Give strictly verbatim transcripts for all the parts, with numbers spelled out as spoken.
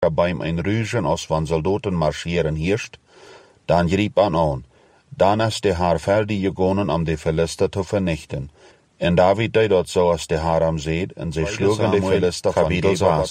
beim ein Rügen aus van Soldaten marschieren heerst, dan riep an an. Dan is de haar fertig gegonnen om de Philister te vernichten. En David deed dat zoals de haar hem zeed, en zij sloegen de Philister van Geba.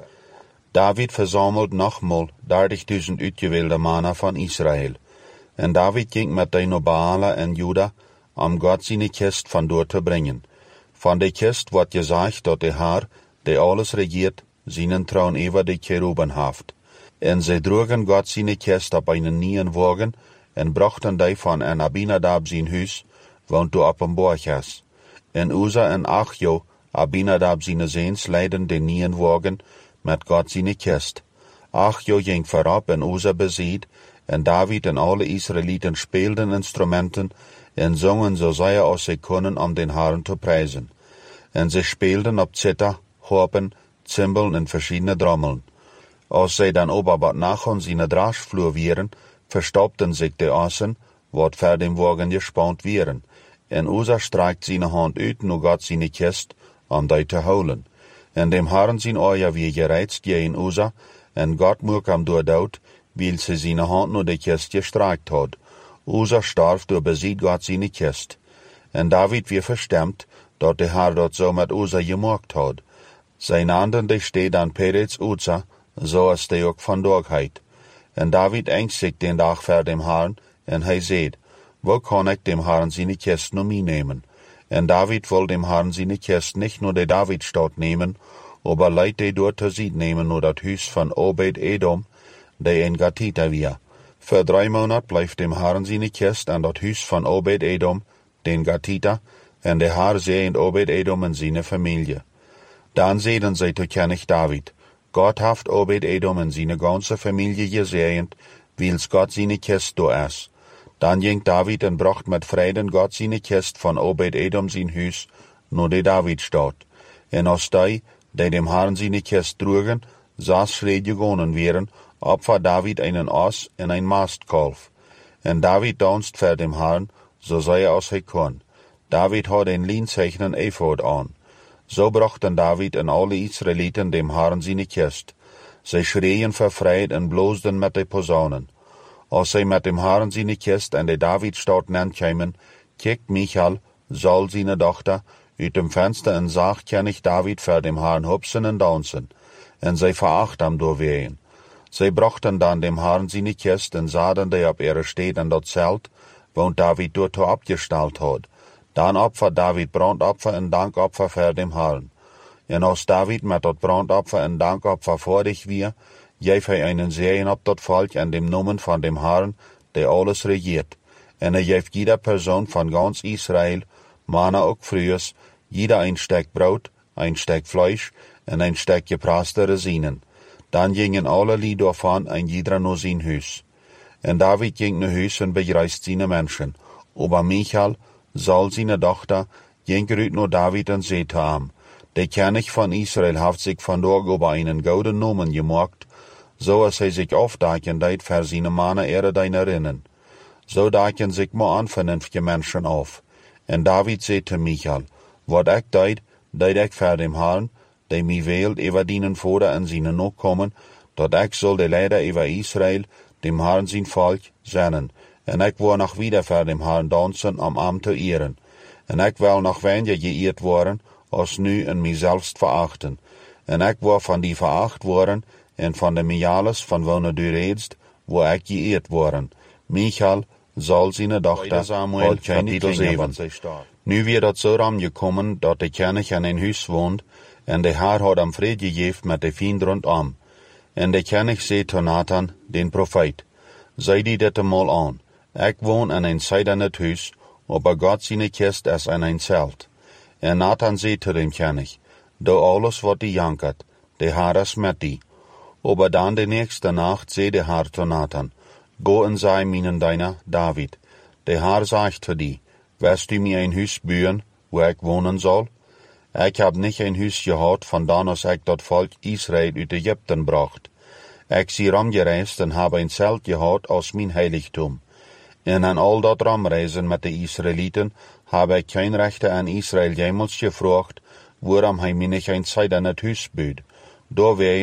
David verzamelt nogmaal dertigduizend uitgewählte Männer van Israël. En David ging met de Nobalen en Juda, om God zijn kist van door te brengen. Van de kist wordt gezegd dat de Haar, die alles regiert, zijn troon over de Cheruben heeft. En zij droegen God zijn kist op een nienwagen, en brachten die van en Abinadab zijn huis, want du op een borg is. En Uza en Achjo, Abinadab zijn zeens, leiden de nienwagen met God zijn kist. Achjo ging voorop en Uza bezied, en David en alle Israëlieten speelden instrumenten en zongen zo zij als zij konden om den Herrn te prijzen. En zij speelden op zither, harpen, cymbalen en verschiedene drommeln. Als zij dan ober wat nachon zijn draagvloer wieren, verstopten zich de assen, wat voor dem wagen gespannt wieren. En Uza streikt zijn hand uit, nu God zijn kist, om die te houden. En dem Herrn zijn oor wie gereizt gegen Uza, en God mocht hem doordood, weil ze zijn hand nu de kist gestreikt had. Uza starf door beziet God zijn kist. En David weer verstemd, dat de Herr dat zo met Uza gemaakt had. Zijn anden de steed aan Peretz Uza, zoals de ook vandaag heit. En David engst zich den dag voor dem Herrn, en hij zeid, wo kan ik dem Herrn zijn kist nu meenemen? En David wil dem Herrn zijn kist nicht nur de Davidstad nemen, aber leidt de door te ziet nemen nur dat huis van Obed-Edom, de in Gatita weer. Voor drei Monat blijft dem Herrn zijn kist aan dat huis van Obed-Edom, den Gatita, en de Herr zeend Obed-Edom en zijn familie. Dan zeiden zij te König David, Gott haft Obed-Edom en zijn ganze familie gezegend, wils Gott zijn kist door is. Dan ging David en bracht met vreden God zijn kist van Obed-Edom zijn huis, naar de Davidstad. En als die, die dem Herrn zijn kist droegen, zes schreden gegonnen wären, opfer David einen Ass en ein Mastkalf. En David danst voor dem Herrn, so sei als hij kon. David had een lienzeichnen Ephod aan. So brachten David en alle Israëlieten dem Herrn zijn kist. Zij schreien vervreid en bloosden met de posaunen. Als zij met dem Herrn zijn kist en de Davidstad nenkeimen, kijkt Michal, Saul zijn dochter, uit dem Fenster en zag König David voor dem Herrn hupsen en dansen. En zij veracht hem doorween. Zij brachten dan dem Herrn zijn kist en zaden die op ihre steed en dat zelt, want David door te opgesteld had. Dan opfer David brandopfer en dankopfer voor dem Herrn. En als David met dat brandopfer en dankopfer voordig weer, geef hij einen Segen op dat volk en dem Namen van dem Herrn, der alles regiert. En hij geeft jeder Person van ganz Israël, Manna ook vrues, jeder ein Stück Brot, ein Stück Fleisch en ein Stück gepraste Resinen. Dan gingen alle Lied davon ein jeder naar zijn huis. En David ging naar huis en begreist zijn mensen. Aber Michal, Saul zijn dochter, ging eruit naar David en zei te hem, de König van Israël heeft zich vandaag over einen gouden Namen gemaakt, zoals hij zich afdaken deed voor zijn mannen ere deinerinnen. Zo daken zich maar aan vernünftige mensen af. En David zei te Michal, wat ik deed, deed ik voor dem Herrn, die mij wählt over dienen Vater en zijn Nachkommen, dat ik zal de Leider over Israël, dem Herrn zijn volk, zenden. En ik wil nog wieder voor dem Herrn dansen om hem te eeren. En ik wil nog weniger geëerd worden, als nu en mijzelf verachten. En ik wil van die veracht worden, en van de mijales van wonen du redst, wo ik geëerd worden. Michal, Saul zijn dochter, had keine zeven. Nu weer dat zo ram gekommen, dat de König in een huis woont, en de Herr had hem vrede gegeven met de vriend rondom. En de König zei te Nathan, den Prophet, zei die dit mal aan, ik woon in een zeidernet huis, aber God zijn kist is in een zelt. En Nathan zei te dem König, do alles wat die jankert, de Herr is met die. Aber dan de nächste Nacht zei de Herr te Nathan, go en sei minen deiner David. De Herr sagt te die, wirst du mir ein huis bouwen, wo ik wonen soll? Ik heb nicht ein huis gehad, van dan als ik dat volk Israël uit Egypten bracht. Ik zie ramgereisd en heb een zelt gehad als mijn heiligtum. En aan al dat ramreizen met de Israëlieten heb ik geen rechte aan Israël jemals gevraagd, waarom hij mij niet een zeidernet huis bouwt. Doorwegen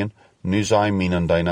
nu sei minen deine